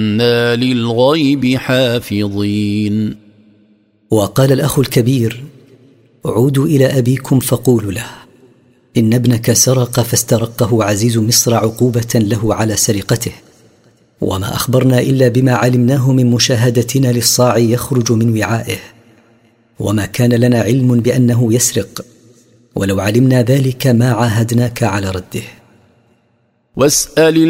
إنا للغيب حافظين. وقال الأخ الكبير: عودوا إلى أبيكم فقولوا له إن ابنك سرق فاسترقه عزيز مصر عقوبة له على سرقته، وما أخبرنا إلا بما علمناه من مشاهدتنا للصاع يخرج من وعائه، وما كان لنا علم بأنه يسرق، ولو علمنا ذلك ما عاهدناك على رده. واسأل